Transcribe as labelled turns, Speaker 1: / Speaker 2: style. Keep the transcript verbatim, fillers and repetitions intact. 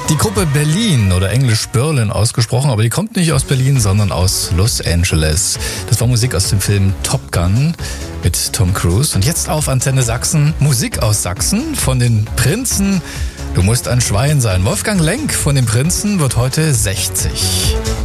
Speaker 1: Die Gruppe Berlin oder englisch Berlin ausgesprochen, aber die kommt nicht aus Berlin, sondern aus Los Angeles. Das war Musik aus dem Film Top Gun mit Tom Cruise. Und jetzt auf Antenne Sachsen, Musik aus Sachsen von den Prinzen. Du musst ein Schwein sein. Wolfgang Lenk von den Prinzen wird heute sechzig.